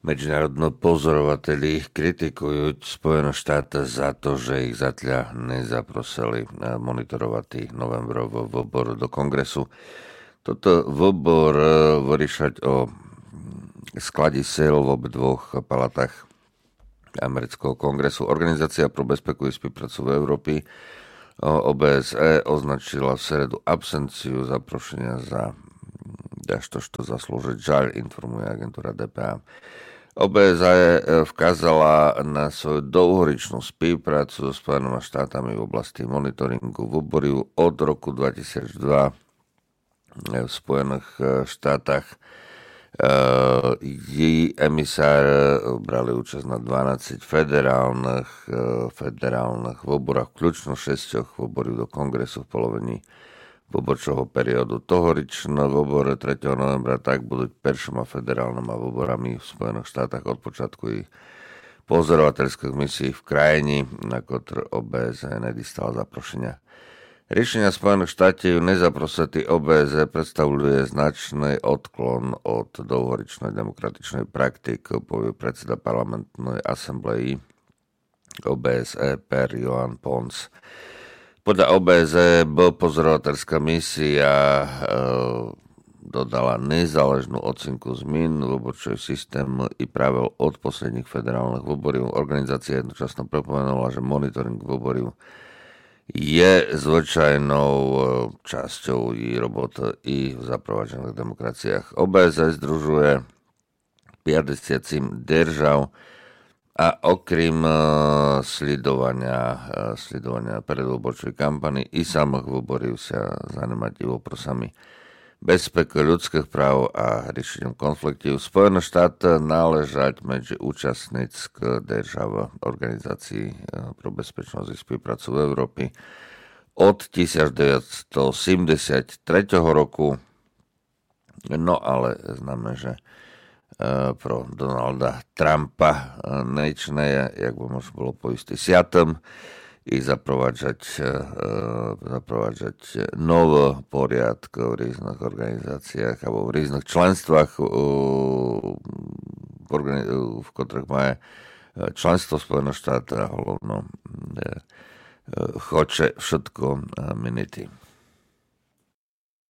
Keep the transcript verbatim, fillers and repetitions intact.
Medzinárodní pozorovatelí kritikujú Spojené štáty za to, že ich zatiaľ nezaprosili monitorovať novembrový výbor do kongresu. Toto výbor vyriešať o skladí sil v obidvoch palatách amerického kongresu. Organizácia pro bezpeku i spoluprácu v Európy O B S E označila v sredu absenciu zaprošenia za až to, što zaslúžiť. Žaľ, informuje agentúra D P A. O B S E vkázala na svoju dlhoročnú spoluprácu so Spojenými štátami v oblasti monitoringu výboru od roku dvetisícdva v Spojených štátach. Uh, jej emisár brali účasť na dvanásť federálnych, uh, federálnych výborách, kľúčno šesťoch výborov do kongresu v polovení výborčového periodu. Tohoričné výbory tretieho novembra tak budú prvšíma federálnymi výborami v Spojených štátach od počiatku ich pozorovateľských misií v krajine, na ktoré O B S E nedostala zaprošenia. Riešenia Spojených štátov nezaprosení O B S E predstavuje značný odklon od dlhoročnej demokratičnej praktiky, povie predseda parlamentnej asambleji O B S E Per Johan Pons. Podľa O B S E B pozorovateľská misia e, dodala nezáležnú ocinku zmien v výborčového systému i pravel od posledných federálnych výborov. Organizácia jednočasno pripomenula, že monitoring výborov je zvyčajnou časťou jej roboty i v zaprovážených demokraciách. O B S E združuje päťdesiat držav a okrem sledovania, sledovania predvoľbočovej kampany i samých výborov sa zajímať i oprosami bezpeky ľudských práv a riešením konfliktov. Spojené štáty náležať medzi účastnícke držav organizácií pro bezpečnosť a spoluprácu v Európe od devätnásťsedemdesiattri roku. No ale známe, že pro Donalda Trumpa nečné, jak by možno bolo poistý siatom, i zaprovádzať, zaprovádzať nové poriadky v rôznych organizáciách alebo v rôznych členstvách, v ktorých má členstvo Spojených štátov a hlavno choče všetko minity.